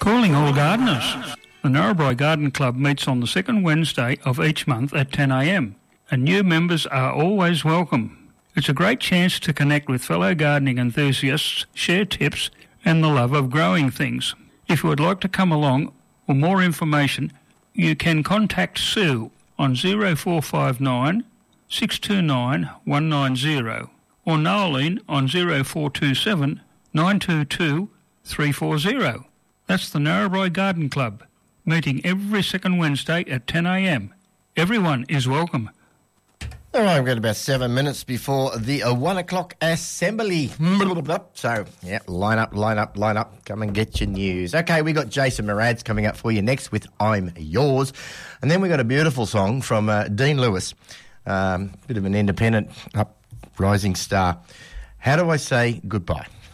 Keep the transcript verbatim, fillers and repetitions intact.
Calling all gardeners. The Narrabri Garden Club meets on the second Wednesday of each month at ten a m and new members are always welcome. It's a great chance to connect with fellow gardening enthusiasts, share tips and the love of growing things. If you would like to come along or more information, you can contact Sue on zero four five nine, six two nine, one nine zero or Noeline on zero four two seven, nine two two, three four zero. That's the Narrabri Garden Club, meeting every second Wednesday at ten a m. Everyone is welcome. All right, we've got about seven minutes before the uh, one o'clock assembly. So, yeah, line up, line up, line up. Come and get your news. Okay, we got Jason Mraz coming up for you next with I'm Yours. And then we got a beautiful song from uh, Dean Lewis, um, bit of an independent, uprising star. How do I say goodbye?